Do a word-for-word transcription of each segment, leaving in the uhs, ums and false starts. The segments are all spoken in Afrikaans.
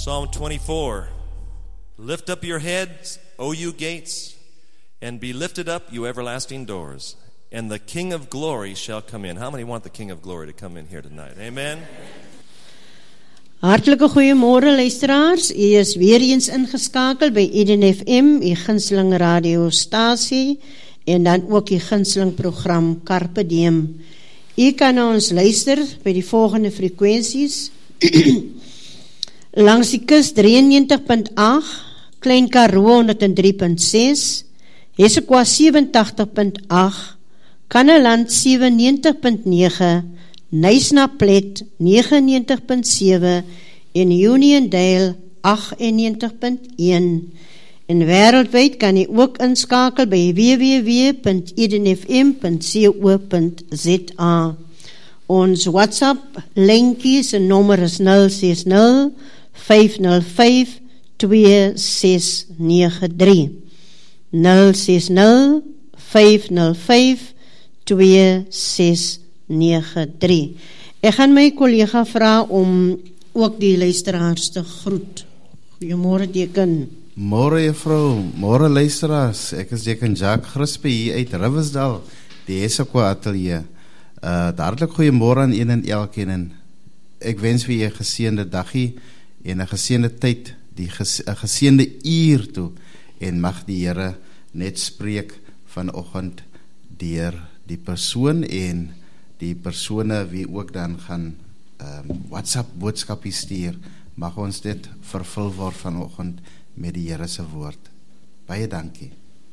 Psalm twenty-four. Lift up your heads, O you gates, and be lifted up, you everlasting doors, and the King of glory shall come in. How many want the King of glory to come in here tonight? Amen. Hartlike goeiemôre luisteraars. U is weer eens ingeskakel by Eden F M, u gunsteling radiostasie, en dan ook die gunsteling program Carpe Diem. U kan na ons luister by die volgende frekwensies. Langs die kus drieënnegentig punt agt, Klein Karoo honderd drie punt ses, Hesekwa sewentig punt agt, Kannaland sewennegentig punt nege, Nysna Plet negenennegentig punt sewe en Uniondale agtennegentig punt een. En wêreldwyd kan jy ook inskakel by w w w punt eden f m punt co punt z a. Ons WhatsApp linkie se nommer is nul ses nul vyf nul vyf twee ses nege drie. nul ses nul vyf nul vyf twee ses nege drie. Ek gaan my kollega vra om ook die luisteraars te groet. Goeiemôre deken. Môre juffrou, môre luisteraars. Ek is deken Jacques Grispe hier uit Riversdal, die Hesekwa atelier. Uh, hartlik goeiemôre aan een en elkeen en ek wens vir jy 'n geseënde dagie en 'n geseënde tyd, die ges, 'n geseënde uur toe, en mag die Here net spreek vanoggend deur die persoon en die persone wie ook dan gaan um, WhatsApp boodskapie stuur. Mag ons dit vervul word vanoggend met die Here se woord. Baie dankie.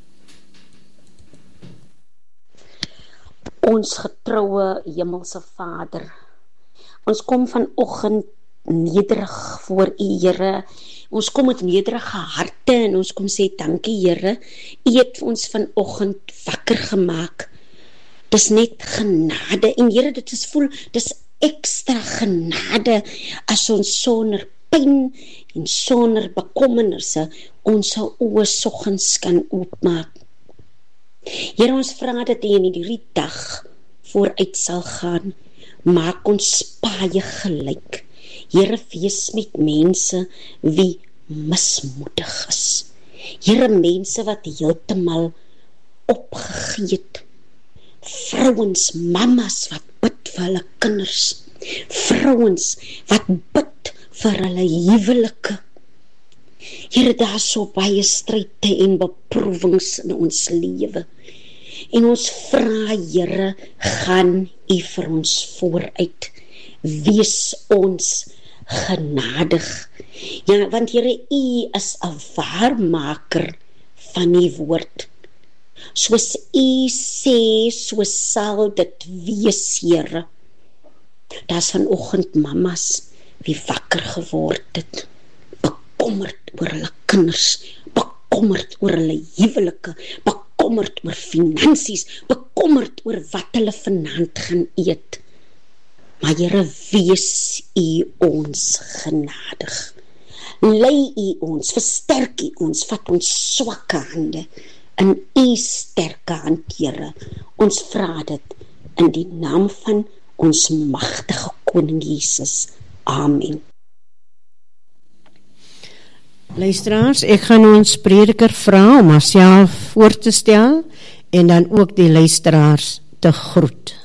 Ons getroue hemelse Vader, ons kom vanoggend nederig voor U, Here. Ons kom met nederige harte en ons kom sê dankie, Here. U het ons vanoggend wakker gemaak. Dis net genade en Here, dit is voel, dis ekstra genade as ons sonder pyn en sonder bekommernisse ons oë soggens kan oopmaak. Here, ons vra dat U in hierdie dag vooruit sal gaan. Maak ons paaie gelyk. Here, wees met mense wie mismoedig is. Here, mense wat heeltemal opgegee het. Vrouens, mamas wat bid vir hulle kinders. Vrouens wat bid vir hulle huwelike. Here, daar is so baie stryde en beproewings in ons lewe. En ons vra, Here, gaan U vir ons vooruit. Wees ons genadig. Ja, want Here, U is 'n waarmaker van U woord. Soos U sê, so sal dit wees, Here. Daar's vanoggend mamas wie wakker geword het, bekommerd oor hulle kinders, bekommerd oor hulle huwelike, bekommerd oor finansies, bekommerd oor wat hulle vanaand gaan eet. Maar Here, wees U ons genadig. Lei U ons, versterk U ons, vat ons swakke hande in U sterke hand, Here. Ons vra dit in die naam van ons magtige koning Jesus. Amen. Luisteraars, ek gaan ons prediker vra om haarself voor te stel en dan ook die luisteraars te groet.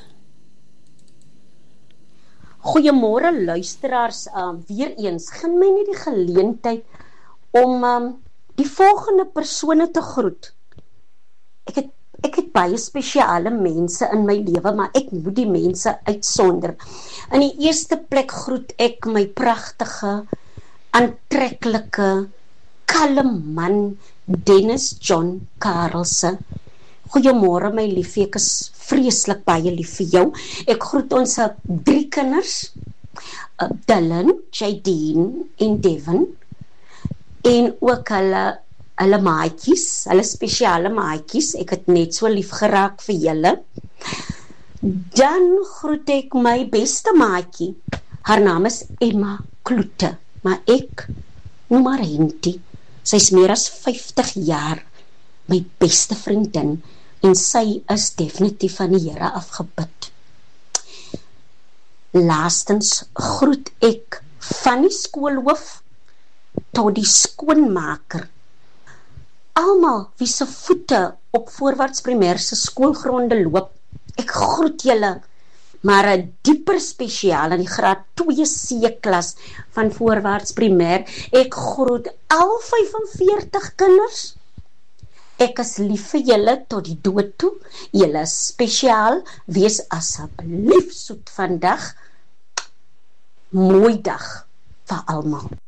Goeiemôre luisteraars, um, weer eens, gen my nie die geleentheid om um, die volgende persone te groet. Ek het, ek het baie spesiale mense in my lewe, maar ek moet die mense uitsonder. In die eerste plek groet ek my pragtige, aantreklike, kalm man, Dennis John Karelse. Goeiemôre my liefie, ek is vreeslik baie lief vir jou. Ek groet ons drie kinders, uh, Dylan, Jadine en Devin, en ook hulle, hulle maatjies, hulle spesiale maatjies. Ek het net so lief geraak vir julle. Dan groet ek my beste maatjie. Haar naam is Emma Kloete, maar ek noem haar Hentie. Sy is meer as vyftig jaar my beste vriendin en sy is definitief van die Here afgebid. Laastens groet ek van die skoolhoof tot die skoonmaker. Almal wie se voete op Voorwaarts Primêr se skoolgronde loop, ek groet julle, maar 'n dieper spesiaal in die graad twee C klas van Voorwaarts Primêr, ek groet al vyfenveertig kinders. Ek is lief vir julle tot die dood toe, julle is spesiaal, wees asseblief soet vandag, mooi dag vir almal.